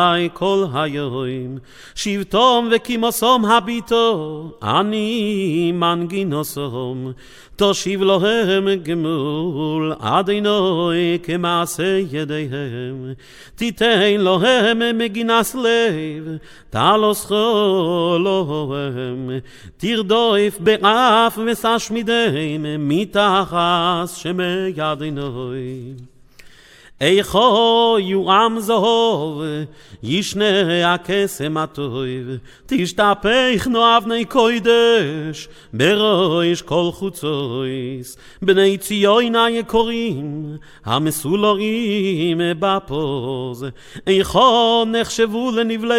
כל היום שבטום וכימוסום הביטו אני מנגינוסום תושיב להם גמול אדינוי כמעשה ידיהם תיתן להם מגינס לב תלוס חולוהם תרדוף באף וסשמידם מתחס שמי אדינוי איכו יועם זהוב ישנה הקסם הטוב תשתפך נאבני קודש בראש כל חוצויס בני ציון היקורים המסולרים בפוז איכו נחשבו לנבלי